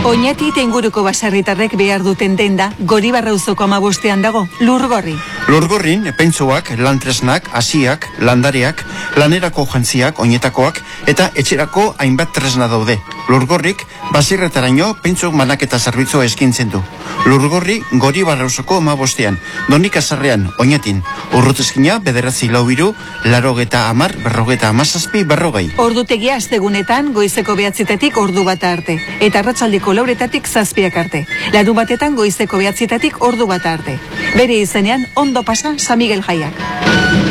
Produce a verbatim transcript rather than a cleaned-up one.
Oñati eta inguruko baserritarrek behar duten denda, Goribarra auzoko hamabostean dago, Lurgorri. Lurgorrin, pentsoak, lantresnak, hasiak, landareak, lanerako jantziak, oinetakoak, eta etxerako hainbat tresna daude. Lurgorrik, basirretaraino, pentsok manaketa zerbitzua eskintzen du. Lurgorri, Goribarra auzoko hamabostean, Donika Sarrean, Oñatin. Urrutezkina, bederatzi lau biru, larogeta amar, berrogeta amazazpi, berrogei. Ordutegia astegunetan, goizeko behatzitatik ordu bata arte. Eta arratsaldeko lauretatik zazpiak arte. Larun batetan goizeko behatzitatik ordu bata arte. Bere izenean, ondo pasa San Miguel jaiak.